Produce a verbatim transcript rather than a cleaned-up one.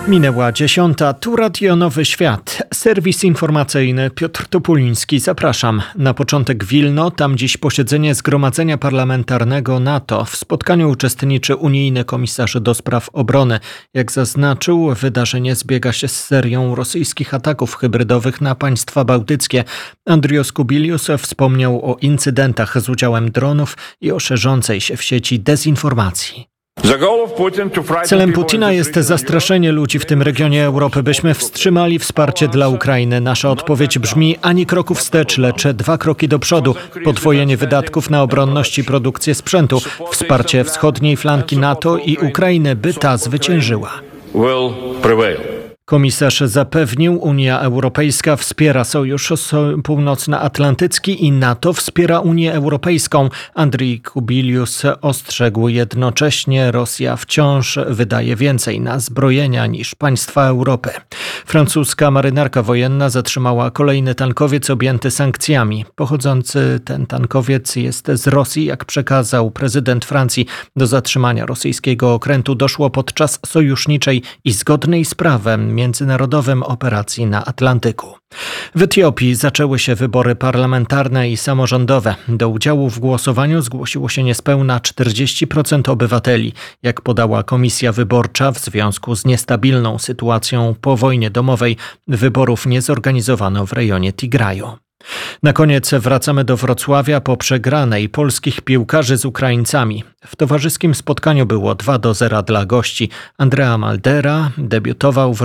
Minęła dziesiąta, tu Radio Nowy Świat. Serwis informacyjny Piotr Topuliński. Zapraszam. Na początek Wilno, tam dziś posiedzenie Zgromadzenia Parlamentarnego NATO. W spotkaniu uczestniczy unijny komisarz do spraw obrony. Jak zaznaczył, wydarzenie zbiega się z serią rosyjskich ataków hybrydowych na państwa bałtyckie. Andrius Kubilius wspomniał o incydentach z udziałem dronów i o szerzącej się w sieci dezinformacji. Celem Putina jest zastraszenie ludzi w tym regionie Europy, byśmy wstrzymali wsparcie dla Ukrainy. Nasza odpowiedź brzmi ani kroku wstecz, lecz dwa kroki do przodu. Podwojenie wydatków na obronność i produkcję sprzętu. Wsparcie wschodniej flanki NATO i Ukrainy, by ta zwyciężyła. Komisarz zapewnił, Unia Europejska wspiera Sojusz Północnoatlantycki i NATO wspiera Unię Europejską. Andrii Kubilius ostrzegł jednocześnie, Rosja wciąż wydaje więcej na zbrojenia niż państwa Europy. Francuska marynarka wojenna zatrzymała kolejny tankowiec objęty sankcjami. Pochodzący ten tankowiec jest z Rosji, jak przekazał prezydent Francji. Do zatrzymania rosyjskiego okrętu doszło podczas sojuszniczej i zgodnej z prawem międzynarodowym operacji na Atlantyku. W Etiopii zaczęły się wybory parlamentarne i samorządowe. Do udziału w głosowaniu zgłosiło się niespełna czterdzieści procent obywateli. Jak podała komisja wyborcza, w związku z niestabilną sytuacją po wojnie domowej, wyborów nie zorganizowano w rejonie Tigraju. Na koniec wracamy do Wrocławia po przegranej polskich piłkarzy z Ukraińcami. W towarzyskim spotkaniu było dwa do zera dla gości. Andrea Maldera debiutował w